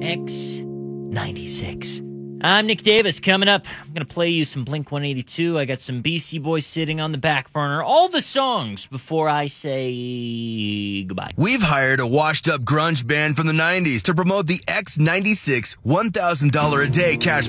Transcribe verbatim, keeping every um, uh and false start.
X ninety-six. I'm Nick Davis. Coming up, I'm going to play you some Blink one eighty-two. I got some Beastie Boys sitting on the back burner. All the songs before I say goodbye. We've hired a washed-up grunge band from the nineties to promote the X ninety-six one thousand dollars a day cash